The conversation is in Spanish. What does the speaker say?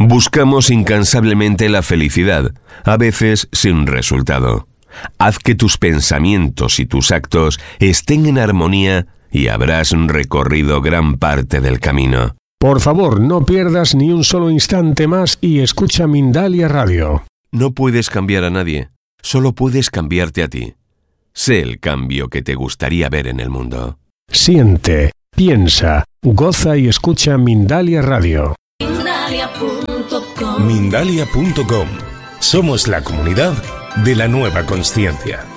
Buscamos incansablemente la felicidad, a veces sin resultado. Haz que tus pensamientos y tus actos estén en armonía y habrás recorrido gran parte del camino. Por favor, no pierdas ni un solo instante más y escucha Mindalia Radio. No puedes cambiar a nadie, solo puedes cambiarte a ti. Sé el cambio que te gustaría ver en el mundo. Siente, piensa, goza y escucha Mindalia Radio. Mindalia.com. Somos la comunidad de la nueva consciencia.